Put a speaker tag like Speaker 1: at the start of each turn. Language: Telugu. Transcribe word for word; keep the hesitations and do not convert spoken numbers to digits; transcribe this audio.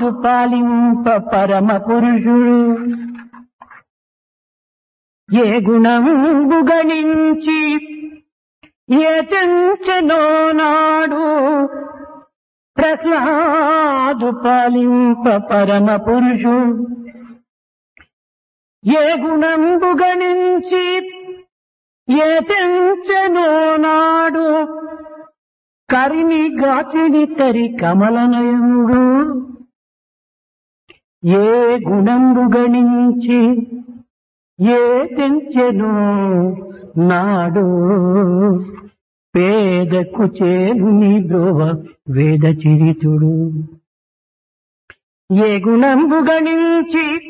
Speaker 1: ప్రహ్లాదు పాలింప పరమ పురుషుడు ఏ గుణంబు గణించి ఏ తెంచెనో నాడు ప్రహ్లాదు పాలింప పరమ పురుషుడు ఏ గుణంబు గణించి ఏ తెంచెనో నాడు కరిని గాచిని తరి కమలనయముడు ఏ గుణంబు గణించి ఏ తెంచెనో నాడు పేదకు చేరుని బ్రోవ వేద చరితుడు ఏ గుణంబు గణించి